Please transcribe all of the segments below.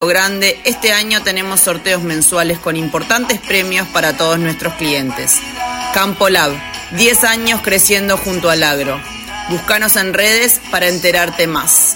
Grande, este año tenemos sorteos mensuales con importantes premios para todos nuestros clientes. Campo Lab, 10 años creciendo junto al agro. Búscanos en redes para enterarte más.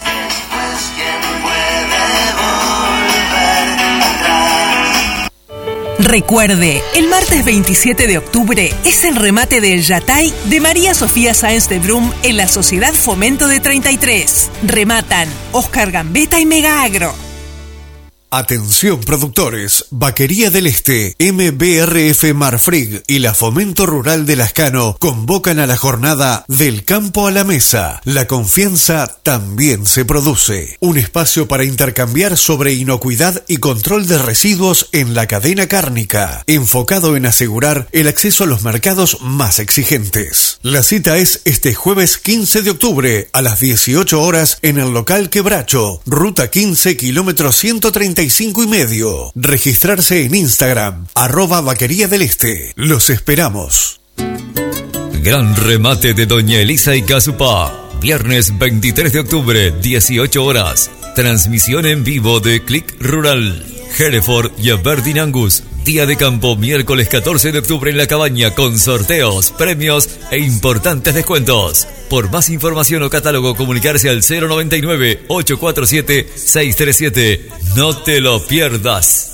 Recuerde, el martes 27 de octubre es el remate del Yatay de María Sofía Sáenz de Brum en la Sociedad Fomento de 33. Rematan Oscar Gambetta y Mega Agro. Atención productores, Vaquería del Este, MBRF Marfrig y la Fomento Rural de Lascano convocan a la jornada Del Campo a la Mesa. La confianza también se produce. Un espacio para intercambiar sobre inocuidad y control de residuos en la cadena cárnica, enfocado en asegurar el acceso a los mercados más exigentes. La cita es este jueves 15 de octubre a las 18 horas en el local Quebracho, ruta 15, kilómetro 135 y medio. Registrarse en Instagram, @Vaquería del Este. Los esperamos. Gran remate de Doña Elisa y Casupá. Viernes 23 de octubre, 18 horas. Transmisión en vivo de Click Rural. Hereford y Aberdeen Angus. Día de campo, miércoles 14 de octubre en La Cabaña, con sorteos, premios e importantes descuentos. Por más información o catálogo, comunicarse al 099-847-637. No te lo pierdas.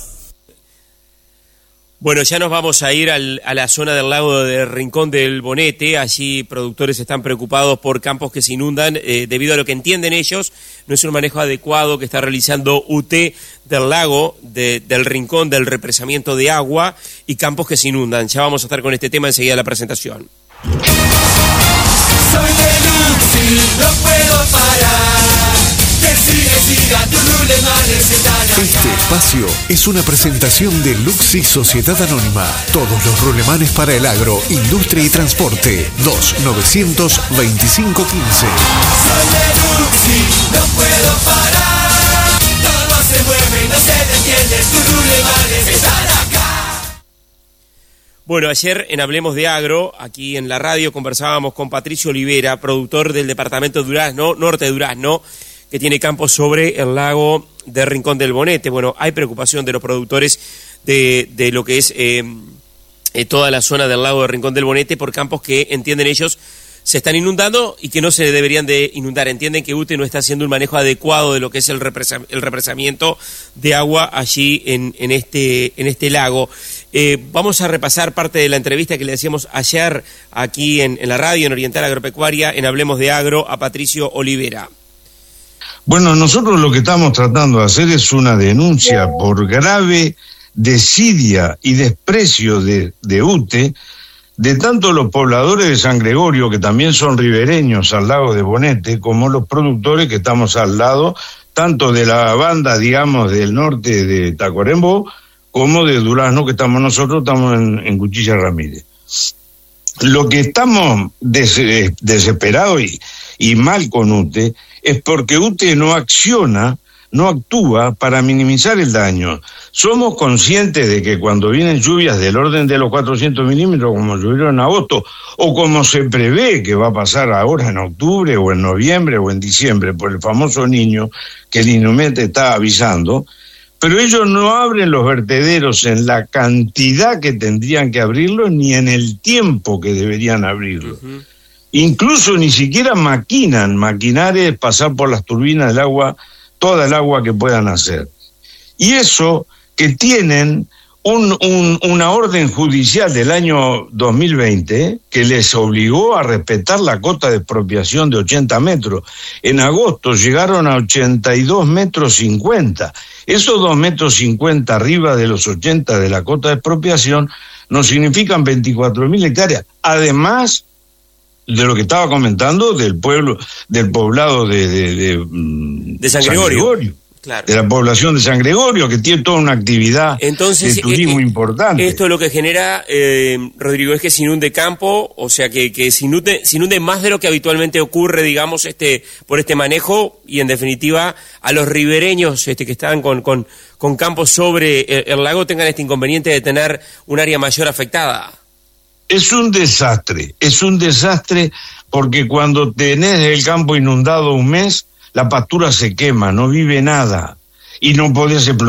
Bueno, ya nos vamos a ir a la zona del lago de Rincón del Bonete. Allí productores están preocupados por campos que se inundan debido a lo que entienden ellos. No es un manejo adecuado que está realizando UT del lago, del Rincón, del represamiento de agua y campos que se inundan. Ya vamos a estar con este tema enseguida de la presentación. Soy de Luxi, no puedo parar. Este espacio es una presentación de Luxi Sociedad Anónima. Todos los rulemanes para el agro, industria y transporte. 2-925-15. Soy de Luxi, no puedo parar. Todo se mueve y no se detiene. Tus rulemanes están acá. Bueno, ayer en Hablemos de Agro, aquí en la radio, conversábamos con Patricio Olivera, productor del departamento de Durazno, norte de Durazno, que tiene campos sobre el lago de Rincón del Bonete. Bueno, hay preocupación de los productores de lo que es toda la zona del lago de Rincón del Bonete por campos que, entienden ellos, se están inundando y que no se deberían de inundar. Entienden que UTE no está haciendo un manejo adecuado de lo que es el represamiento de agua allí en este lago. Vamos a repasar parte de la entrevista que le hacíamos ayer aquí en la radio, en Oriental Agropecuaria, en Hablemos de Agro, a Patricio Olivera. Bueno, nosotros lo que estamos tratando de hacer es una denuncia por grave desidia y desprecio de UTE, de tanto los pobladores de San Gregorio, que también son ribereños al lago de Bonete, como los productores que estamos al lado, tanto de la banda, digamos, del norte de Tacuarembó, como de Durazno, que estamos en Cuchilla Ramírez. Lo que estamos desesperados y mal con UTE es porque UTE no actúa para minimizar el daño. Somos conscientes de que cuando vienen lluvias del orden de los 400 milímetros, como llovieron en agosto, o como se prevé que va a pasar ahora en octubre, o en noviembre, o en diciembre, por el famoso Niño, que el INUMET está avisando, pero ellos no abren los vertederos en la cantidad que tendrían que abrirlos, ni en el tiempo que deberían abrirlos. Uh-huh. Incluso ni siquiera maquinar es pasar por las turbinas del agua, toda el agua que puedan hacer. Y eso que tienen una orden judicial del año 2020 que les obligó a respetar la cota de expropiación de 80 metros. En agosto llegaron a 82 metros 50. Esos 2 metros 50 arriba de los 80 de la cota de expropiación nos significan 24.000 hectáreas. Además de lo que estaba comentando del poblado de San Gregorio. Claro. De la población de San Gregorio, que tiene toda una actividad de turismo importante. Esto lo que genera, Rodrigo, es que se inunde campo, o sea, que se inunde más de lo que habitualmente ocurre, digamos, por este manejo, y en definitiva a los ribereños que están con campos sobre el lago tengan este inconveniente de tener un área mayor afectada. Es un desastre porque cuando tenés el campo inundado un mes, la pastura se quema, no vive nada y no podés explotar.